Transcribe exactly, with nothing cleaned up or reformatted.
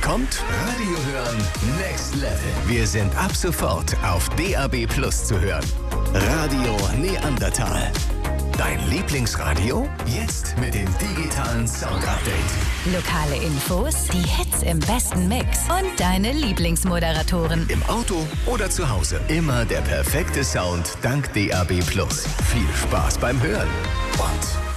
kommt Radio hören Next Level. Wir sind ab sofort auf D A B Plus zu hören. Radio Neandertal. Dein Lieblingsradio? Jetzt mit dem digitalen Sound-Update. Lokale Infos, die Hits im besten Mix und deine Lieblingsmoderatoren. Im Auto oder zu Hause. Immer der perfekte Sound dank D A B Plus. Viel Spaß beim Hören. Und